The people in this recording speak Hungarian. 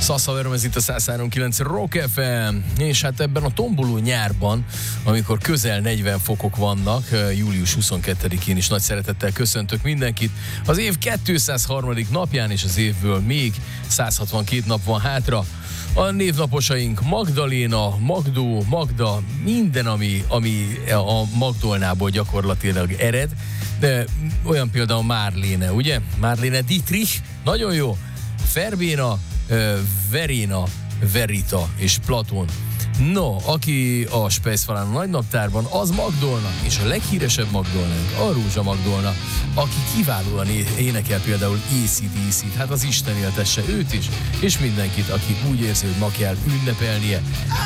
Szaszaverom, ez itt a 103.9 Rock FM, és hát ebben a tomboló nyárban, amikor közel 40 fokok vannak, július 22-én is nagy szeretettel köszöntök mindenkit. Az év 203. napján, és az évből még 162 nap van hátra. A névnaposaink Magdaléna, Magdó, Magda, minden, ami a Magdolnából gyakorlatilag ered. De olyan például Márléne, ugye? Márléne Dietrich, nagyon jó. Ferbéna, Veréna, Verita és Platón. No, aki a Spejszfalán a nagynaptárban, az Magdolna, és a leghíresebb Magdolnánk a Rózsa Magdolna, aki kiválóan énekel például AC/DC-t, hát az Isten éltesse őt is, és mindenkit, aki úgy érzi, hogy ma kell ünnepelnie.